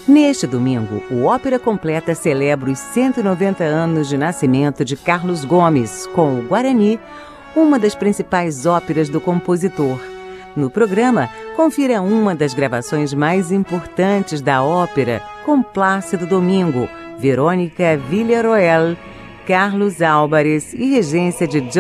Neste domingo, o Ópera Completa celebra os 190 anos de nascimento de Carlos Gomes, com o Guarani, uma das principais óperas do compositor. No programa, confira uma das gravações mais importantes da ópera, com Plácido Domingo, Verônica Villarroel, Carlos Álvares e regência de